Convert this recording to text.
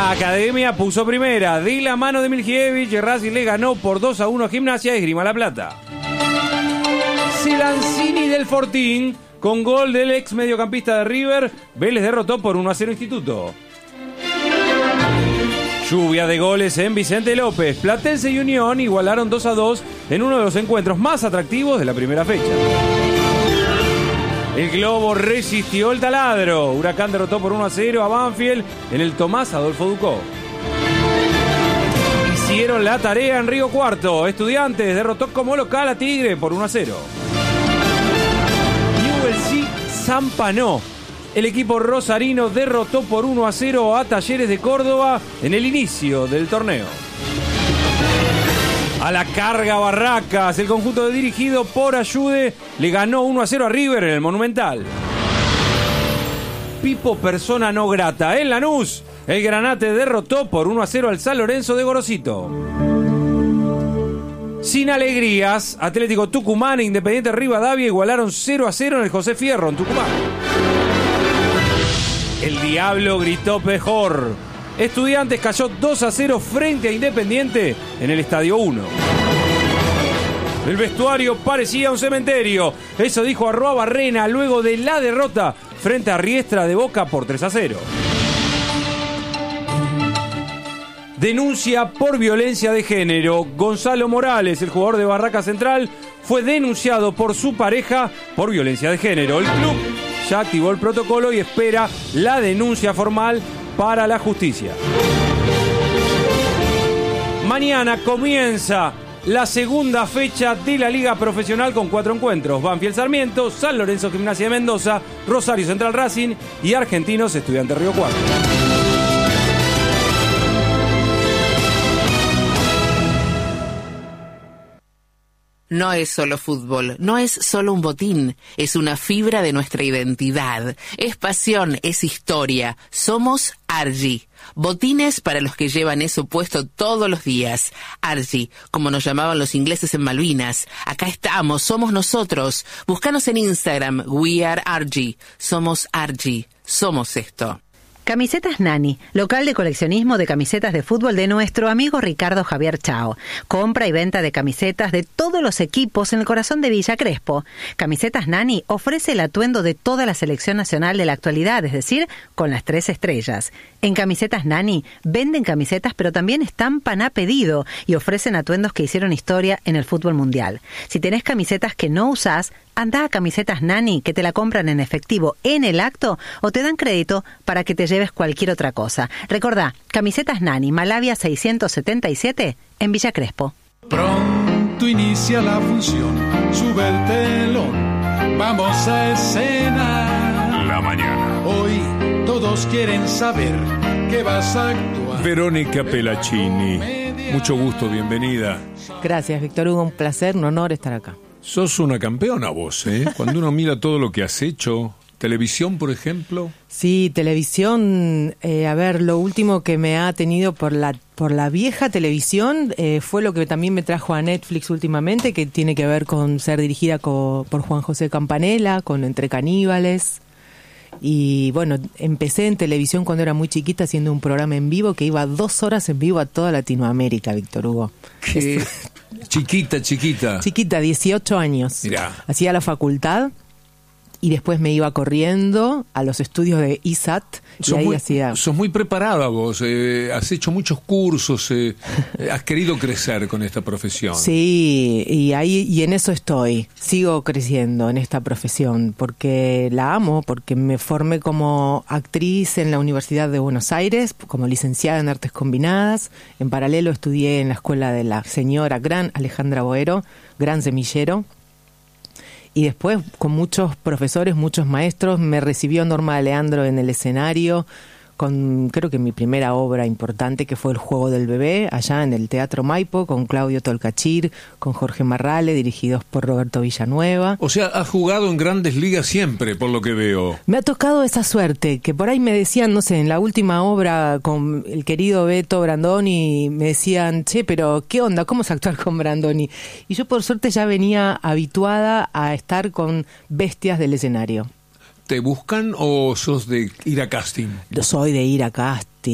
La Academia puso primera. De la mano de Miljievich, Racing le ganó por 2-1 a Gimnasia y Esgrima La Plata. Selancini del Fortín, con gol del ex mediocampista de River, Vélez derrotó por 1-0 Instituto. Lluvia de goles en Vicente López. Platense y Unión igualaron 2-2 en uno de los encuentros más atractivos de la primera fecha. El Globo resistió el taladro. Huracán derrotó por 1-0 a Banfield en el Tomás Adolfo Ducó. Hicieron la tarea en Río Cuarto. Estudiantes derrotó como local a Tigre por 1-0. Newell's Zampanó. El equipo rosarino derrotó por 1-0 a Talleres de Córdoba en el inicio del torneo. A la carga Barracas, el conjunto dirigido por Ayude le ganó 1-0 a River en el Monumental. Pipo persona no grata en Lanús. El Granate derrotó por 1-0 al San Lorenzo de Gorosito. Sin alegrías, Atlético Tucumán e Independiente Rivadavia igualaron 0-0 en el José Fierro en Tucumán. El Diablo gritó mejor. Estudiantes cayó 2-0 frente a Independiente en el Estadio 1. El vestuario parecía un cementerio. Eso dijo Arroa Barrena luego de la derrota frente a Riestra de Boca por 3-0. Denuncia por violencia de género. Gonzalo Morales, el jugador de Barraca Central, fue denunciado por su pareja por violencia de género. El club ya activó el protocolo y espera la denuncia formal para la justicia. Mañana comienza la segunda fecha de la Liga Profesional con 4 encuentros. Banfield Sarmiento, San Lorenzo Gimnasia de Mendoza, Rosario Central Racing y Argentinos Estudiantes Río Cuarto. No es solo fútbol, no es solo un botín, es una fibra de nuestra identidad, es pasión, es historia. Somos Argy, botines para los que llevan eso puesto todos los días. Argy, como nos llamaban los ingleses en Malvinas. Acá estamos, somos nosotros. Búscanos en Instagram, We Are Argy. Somos Argy, somos esto. Camisetas Nani, local de coleccionismo de camisetas de fútbol de nuestro amigo Ricardo Javier Chao. Compra y venta de camisetas de todos los equipos en el corazón de Villa Crespo. Camisetas Nani ofrece el atuendo de toda la selección nacional de la actualidad, es decir, con las 3 estrellas. En Camisetas Nani venden camisetas pero también estampan a pedido y ofrecen atuendos que hicieron historia en el fútbol mundial. Si tenés camisetas que no usás, anda a Camisetas Nani, que te la compran en efectivo en el acto o te dan crédito para que te lleves cualquier otra cosa. Recordá, Camisetas Nani, Malavia 677, en Villa Crespo. Pronto inicia la función, sube el telón, vamos a escena. La mañana. Hoy todos quieren saber qué vas a actuar. Verónica Pelaccini, mucho gusto, bienvenida. Gracias, Víctor Hugo, un placer, un honor estar acá. Sos una campeona vos, ¿eh? Cuando uno mira todo lo que has hecho, televisión, por ejemplo. Sí, televisión, lo último que me ha tenido por la vieja televisión fue lo que también me trajo a Netflix últimamente, que tiene que ver con ser dirigida por Juan José Campanella, con Entre Caníbales. Y bueno, empecé en televisión cuando era muy chiquita haciendo un programa en vivo que iba 2 horas en vivo a toda Latinoamérica, Víctor Hugo. ¿Qué? Chiquita. Chiquita, 18 años. Mirá. Hacía la facultad y después me iba corriendo a los estudios de ISAT y ahí hacía... Sos muy preparada vos, has hecho muchos cursos, has querido crecer con esta profesión. Sí, y en eso estoy. Sigo creciendo en esta profesión porque la amo, porque me formé como actriz en la Universidad de Buenos Aires, como licenciada en Artes Combinadas. En paralelo estudié en la escuela de la señora gran Alejandra Boero, gran semillero. Y después, con muchos profesores, muchos maestros, me recibió Norma Leandro en el escenario con, creo que mi primera obra importante, que fue El Juego del Bebé, allá en el Teatro Maipo, con Claudio Tolcachir, con Jorge Marrale, dirigidos por Roberto Villanueva. O sea, has jugado en grandes ligas siempre, por lo que veo. Me ha tocado esa suerte, que por ahí me decían, no sé, en la última obra con el querido Beto Brandoni, me decían, che, pero ¿qué onda? ¿Cómo es actuar con Brandoni? Y yo por suerte ya venía habituada a estar con bestias del escenario. ¿Te buscan o sos de ir a casting? Yo soy de ir a casting.